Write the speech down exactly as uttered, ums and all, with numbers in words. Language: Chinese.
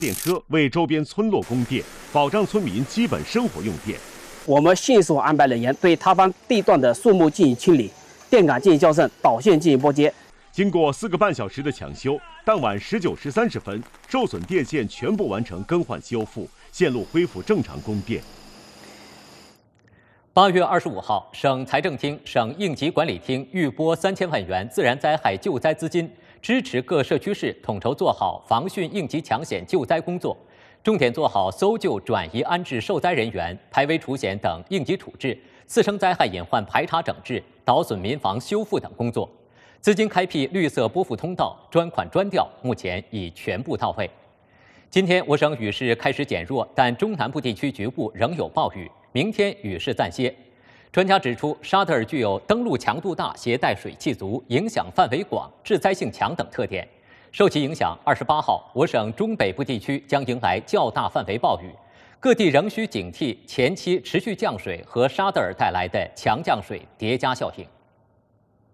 电车为周边村落供电，保障村民基本生活用电。 我们迅速安排人员对塌方地段的树木进行清理，电杆进行校正，导线进行拨接。 经过四个半小时的抢修，当晚十九时三十分，受损电线全部完成更换修复，线路恢复正常供电。 八月二十五号，省财政厅、省应急管理厅预拨三千万元自然灾害救灾资金，支持各社区市统筹做好防汛应急抢险救灾工作，重点做好搜救、转移、安置受灾人员、排危除险等应急处置、次生灾害隐患排查整治、倒损民房修复等工作。资金开辟绿色拨付通道，专款专调目前已全部到位。今天我省雨势开始减弱，但中南部地区局部仍有暴雨。明天雨势暂歇。专家指出，沙特尔具有登陆强度大、携带水汽足、影响范围广、致灾性强等特点。受其影响，二十八号，我省中北部地区将迎来较大范围暴雨，各地仍需警惕前期持续降水和沙特尔带来的强降水叠加效应。